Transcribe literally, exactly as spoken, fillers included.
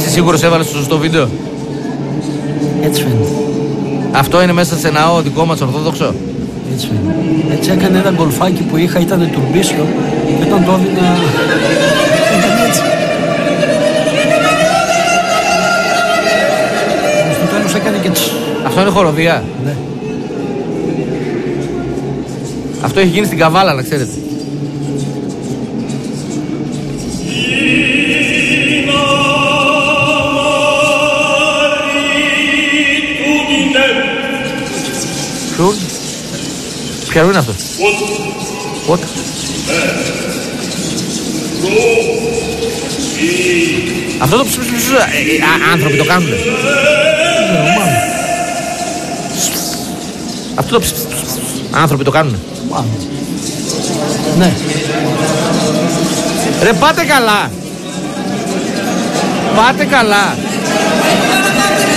Είσαι σίγουρος έβαλες το σωστό βίντεο? Έτσι φαίνεται. Αυτό είναι μέσα σε ναό δικό μας ορθόδοξο? Έτσι φαίνεται. Έτσι έκανε ένα γκολφάκι που είχα, ήταν τουρμπίσιο και όταν το έδινα ήταν έτσι. Στο τέλος έκανε και τσι. Αυτό είναι χοροδία? Ναι. Αυτό έχει γίνει στην Καβάλα, να ξέρετε. Ποιο? Ποιο είναι αυτό? What? Αυτό το ψηφίσου άνθρωποι το κάνουνε? Αυτό το ψηφίσου άνθρωποι το κάνουνε? Ναι. Ρε πάτε καλά. Πάτε καλά.